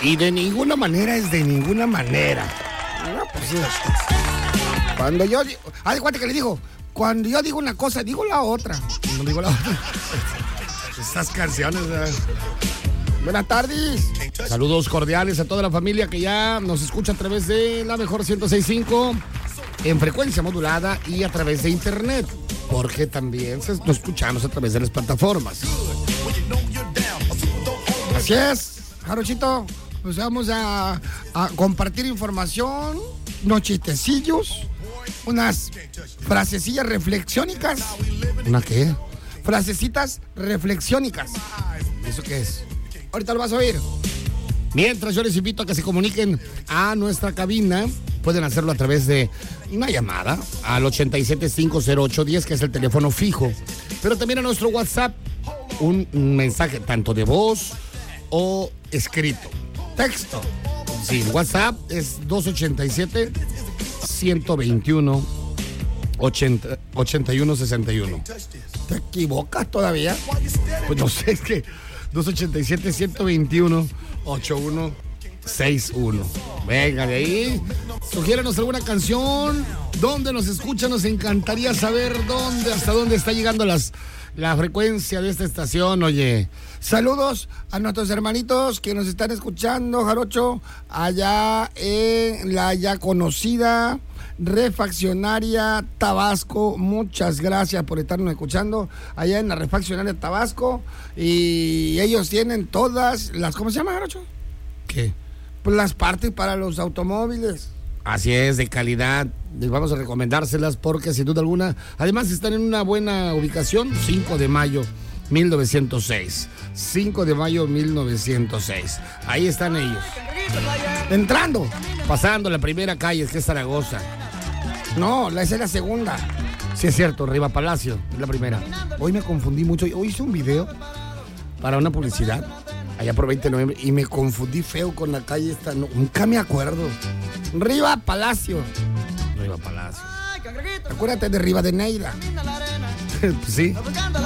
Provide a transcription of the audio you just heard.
Y de ninguna manera es de ninguna manera. No, pues sí. Cuando yo... haz de cuenta que le digo, cuando yo digo una cosa, digo la otra. No digo la otra. Estas canciones... Buenas tardes. Saludos cordiales a toda la familia que ya nos escucha a través de la mejor 106.5 en frecuencia modulada y a través de internet, porque también nos escuchamos a través de las plataformas. Así es, Jarochito. Pues vamos a compartir información, unos chistecillos, unas frasecillas reflexiónicas. ¿Una qué? Frasecitas reflexiónicas. ¿Eso qué es? Ahorita lo vas a oír. Mientras yo les invito a que se comuniquen a nuestra cabina, pueden hacerlo a través de una llamada al 87-508-10, que es el teléfono fijo, pero también a nuestro WhatsApp, un mensaje tanto de voz o escrito. Texto. Sí, WhatsApp es 287-121-8161. ¿Te equivocas todavía? Pues no sé, es que 287-121-8161. Venga de ahí. Sugiérenos alguna canción. ¿Dónde nos escucha? Nos encantaría saber hasta dónde está llegando la frecuencia de esta estación. Oye, saludos a nuestros hermanitos que nos están escuchando, Jarocho, allá en la ya conocida Refaccionaria Tabasco. Muchas gracias por estarnos escuchando allá en la Refaccionaria Tabasco. Y ellos tienen todas las... ¿Cómo se llama, Jarocho? ¿Qué? Pues las partes para los automóviles. Así es, de calidad. Les vamos a recomendárselas porque sin duda alguna, además están en una buena ubicación. 5 de mayo 1906. 5 de mayo 1906. Ahí están ellos. Entrando, pasando la primera calle, que es Zaragoza. No, esa es la segunda. Sí, es cierto, Riva Palacio, es la primera. Hoy me confundí mucho. Hoy hice un video para una publicidad allá por 20 de noviembre y me confundí feo con la calle esta. No, nunca me acuerdo. Riva Palacio. Riva Palacio. Acuérdate de Riva de Neira. Sí.